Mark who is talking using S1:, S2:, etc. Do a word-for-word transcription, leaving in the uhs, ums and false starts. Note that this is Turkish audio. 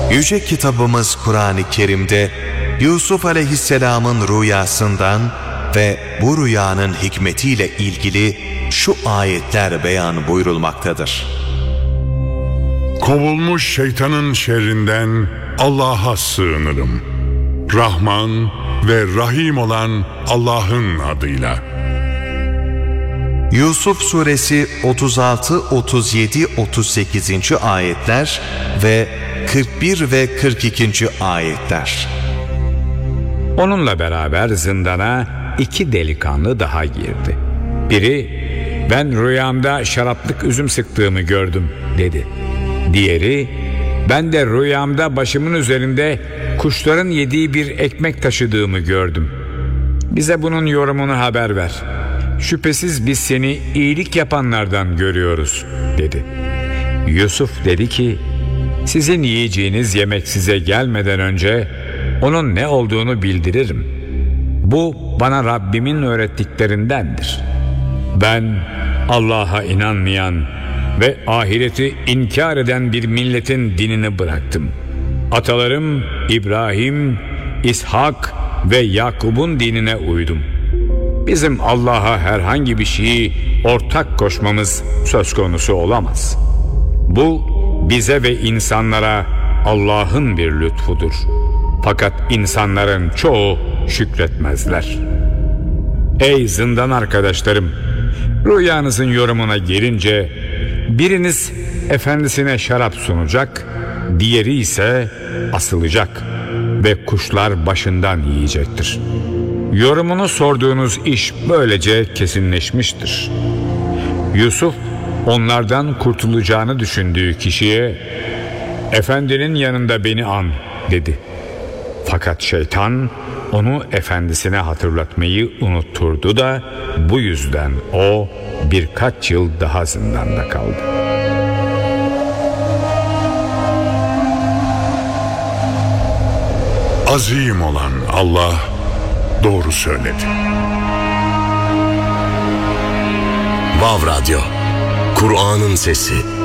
S1: Yüce kitabımız Kur'an-ı Kerim'de Yusuf Aleyhisselam'ın rüyasından ve bu rüyanın hikmetiyle ilgili şu ayetler beyan buyurulmaktadır.
S2: Kovulmuş şeytanın şerrinden Allah'a sığınırım. Rahman ve Rahim olan Allah'ın adıyla.
S1: Yusuf Suresi otuz altı, otuz yedi, otuz sekizinci ayetler ve kırk bir ve kırk ikinci ayetler.
S3: Onunla beraber zindana iki delikanlı daha girdi. Biri, "Ben rüyamda şaraplık üzüm sıktığımı gördüm," dedi. Diğeri, "Ben de rüyamda başımın üzerinde kuşların yediği bir ekmek taşıdığımı gördüm. Bize bunun yorumunu haber ver. Şüphesiz biz seni iyilik yapanlardan görüyoruz," dedi. Yusuf dedi ki, "Sizin yiyeceğiniz yemek size gelmeden önce onun ne olduğunu bildiririm. Bu bana Rabbimin öğrettiklerindendir. Ben Allah'a inanmayan ve ahireti inkar eden bir milletin dinini bıraktım. Atalarım İbrahim, İshak ve Yakub'un dinine uydum. Bizim Allah'a herhangi bir şeyi ortak koşmamız söz konusu olamaz. Bu bize ve insanlara Allah'ın bir lütfudur. Fakat insanların çoğu şükretmezler. Ey zindan arkadaşlarım, rüyanızın yorumuna gelince biriniz efendisine şarap sunacak, diğeri ise asılacak ve kuşlar başından yiyecektir. Yorumunu sorduğunuz iş böylece kesinleşmiştir." Yusuf onlardan kurtulacağını düşündüğü kişiye, "Efendinin yanında beni an," dedi. Fakat şeytan onu efendisine hatırlatmayı unutturdu da bu yüzden o birkaç yıl daha zindanda kaldı.
S2: Azim olan Allah doğru söyledi.
S4: Vav Radyo, Kur'an'ın sesi.